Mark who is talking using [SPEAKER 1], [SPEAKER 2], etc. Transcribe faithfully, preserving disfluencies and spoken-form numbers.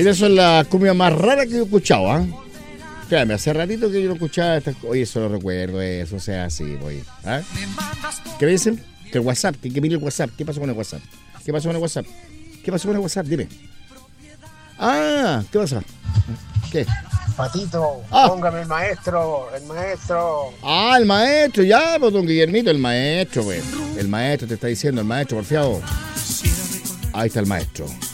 [SPEAKER 1] Esas son las cumbias más raras que he escuchado, ¿ah? ¿eh? Créame, hace ratito que yo no escuchaba estas cosas. Oye, eso lo recuerdo, eso, o sea, así, oye. ¿Ah? ¿Qué me dicen? Que el WhatsApp, que, que mire el WhatsApp. ¿Qué pasó con el WhatsApp? ¿Qué pasó con el WhatsApp? ¿Qué pasó con el WhatsApp? Dime. Ah, ¿qué pasa? ¿Qué?
[SPEAKER 2] Patito,
[SPEAKER 1] ah.
[SPEAKER 2] póngame el maestro, el maestro.
[SPEAKER 1] Ah, el maestro, ya, pues, don Guillermito, el maestro, pues. El maestro te está diciendo, el maestro, por favor. Ahí está el maestro.